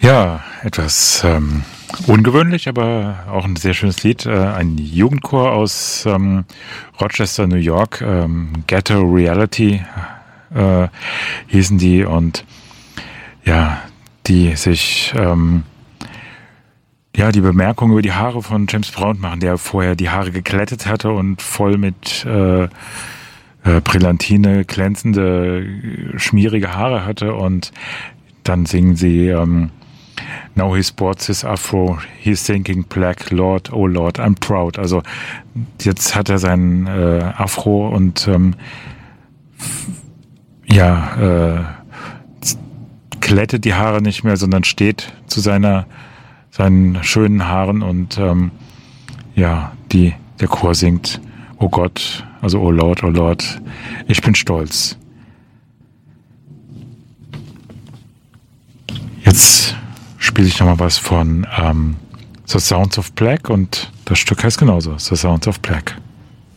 Ja, etwas ungewöhnlich, aber auch ein sehr schönes Lied. Ein Jugendchor aus Rochester, New York, Ghetto Reality hießen die, und ja, die sich die Bemerkung über die Haare von James Brown machen, der vorher die Haare geglättet hatte und voll mit Brillantine glänzende, schmierige Haare hatte, und dann singen sie Now he sports his afro, he's thinking black, Lord, oh Lord, I'm proud. Also jetzt hat er seinen Afro und glättet die Haare nicht mehr, sondern steht zu seinen schönen Haaren, und der Chor singt, oh Gott, also oh Lord, ich bin stolz. Jetzt spiele ich nochmal was von The Sounds of Black, und das Stück heißt genauso, The Sounds of Black.